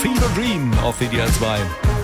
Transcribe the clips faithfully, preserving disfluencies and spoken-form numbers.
Fever Dream auf W D R zwei.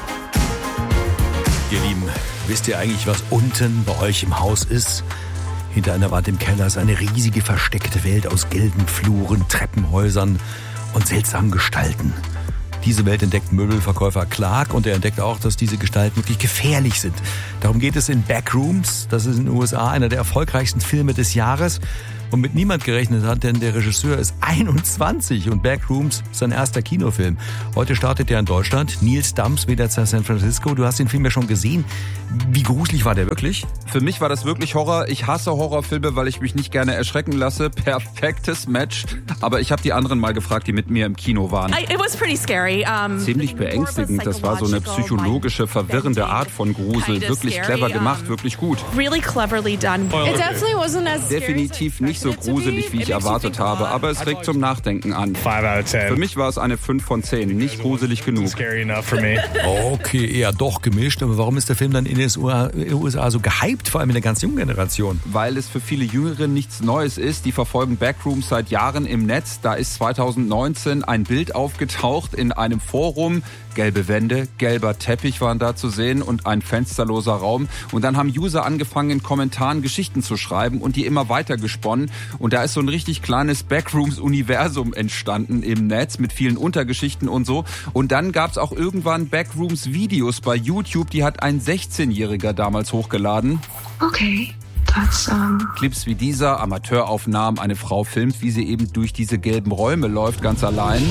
Ihr Lieben, wisst ihr eigentlich, was unten bei euch im Haus ist? Hinter einer Wand im Keller ist eine riesige versteckte Welt aus gelben Fluren, Treppenhäusern und seltsamen Gestalten. Diese Welt entdeckt Möbelverkäufer Clark und er entdeckt auch, dass diese Gestalten wirklich gefährlich sind. Darum geht es in Backrooms. Das ist in den U S A einer der erfolgreichsten Filme des Jahres. Und mit niemand gerechnet hat, denn der Regisseur ist einundzwanzig und Backrooms ist sein erster Kinofilm. Heute startet er in Deutschland. Nils Dams, W D R zwei San Francisco. Du hast den Film ja schon gesehen. Wie gruselig war der wirklich? Für mich war das wirklich Horror. Ich hasse Horrorfilme, weil ich mich nicht gerne erschrecken lasse. Perfektes Match. Aber ich habe die anderen mal gefragt, die mit mir im Kino waren. I, it was pretty scary. Um, Ziemlich beängstigend. Das war so eine psychologische, verwirrende Art von Grusel. Wirklich clever gemacht, wirklich gut. Really cleverly done. It definitely wasn't as scary. Definitiv nicht so gruselig, wie ich erwartet habe, aber es regt zum Nachdenken an. Für mich war es eine fünf von zehn, nicht gruselig genug. Okay, eher doch gemischt, aber warum ist der Film dann in den U S A so gehypt, vor allem in der ganz jungen Generation? Weil es für viele Jüngere nichts Neues ist. Die verfolgen Backrooms seit Jahren im Netz. Da ist zweitausendneunzehn ein Bild aufgetaucht in einem Forum. Gelbe Wände, gelber Teppich waren da zu sehen und ein fensterloser Raum. Und dann haben User angefangen, in Kommentaren Geschichten zu schreiben und die immer weiter gesponnen. Und da ist so ein richtig kleines Backrooms-Universum entstanden im Netz mit vielen Untergeschichten und so. Und dann gab es auch irgendwann Backrooms-Videos bei YouTube. Die hat ein sechzehnjähriger damals hochgeladen. Okay. Das, um Clips wie dieser, Amateuraufnahmen, eine Frau filmt, wie sie eben durch diese gelben Räume läuft, ganz allein.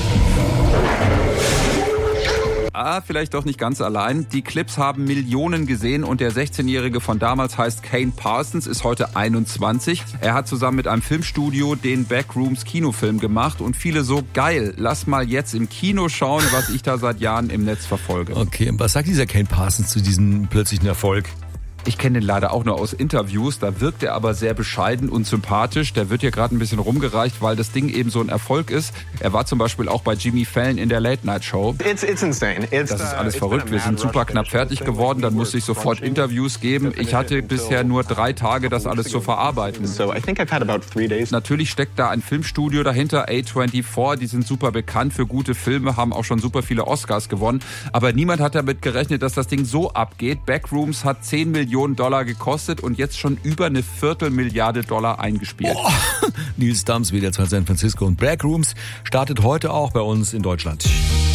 Ah, vielleicht doch nicht ganz allein. Die Clips haben Millionen gesehen und der sechzehnjährige von damals heißt Kane Parsons, ist heute einundzwanzig. Er hat zusammen mit einem Filmstudio den Backrooms Kinofilm gemacht und viele so, geil, lass mal jetzt im Kino schauen, was ich da seit Jahren im Netz verfolge. Okay, und was sagt dieser Kane Parsons zu diesem plötzlichen Erfolg? Ich kenne den leider auch nur aus Interviews, da wirkt er aber sehr bescheiden und sympathisch. Der wird hier gerade ein bisschen rumgereicht, weil das Ding eben so ein Erfolg ist. Er war zum Beispiel auch bei Jimmy Fallon in der Late-Night-Show. It's, it's insane. It's, das ist alles verrückt. Wir sind super knapp fertig geworden, dann musste ich sofort Interviews geben. Ich hatte bisher nur drei Tage, das alles zu verarbeiten. Natürlich steckt da ein Filmstudio dahinter, A vierundzwanzig, die sind super bekannt für gute Filme, haben auch schon super viele Oscars gewonnen. Aber niemand hat damit gerechnet, dass das Ding so abgeht. Backrooms hat zehn Millionen Dollar gekostet und jetzt schon über eine Viertelmilliarde Dollar eingespielt. Oh, Nils Dams, W D R zwei San Francisco und Backrooms startet heute auch bei uns in Deutschland.